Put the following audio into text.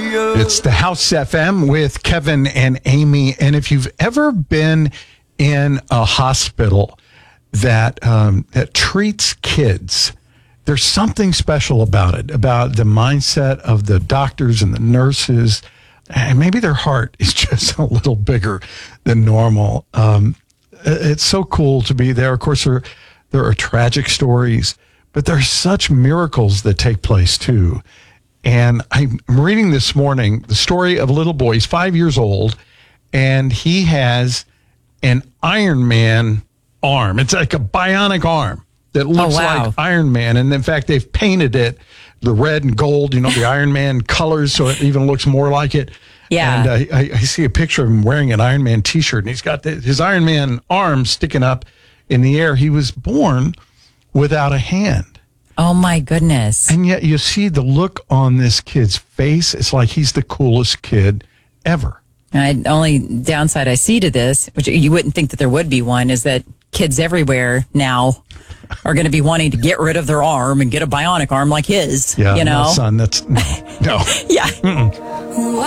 It's the House FM with Kevin and Amy. And if you've ever been in a hospital that treats kids, there's something special about it, about the mindset of the doctors and the nurses. And maybe their heart is just a little bigger than normal. It's so cool to be there. Of course, there are tragic stories, but there are such miracles that take place too. And I'm reading this morning the story of a little boy. He's 5 years old, and he has an Iron Man arm. It's like a bionic arm that looks like Iron Man. And in fact, they've painted it the red and gold, the Iron Man colors, so it even looks more like it. Yeah. And I see a picture of him wearing an Iron Man T-shirt, and he's got his Iron Man arm sticking up in the air. He was born without a hand. Oh, my goodness. And yet you see the look on this kid's face. It's like he's the coolest kid ever. The only downside I see to this, which you wouldn't think that there would be one, is that kids everywhere now are going to be wanting to get rid of their arm and get a bionic arm like his. Yeah, no, son, that's no. Yeah. Mm-mm.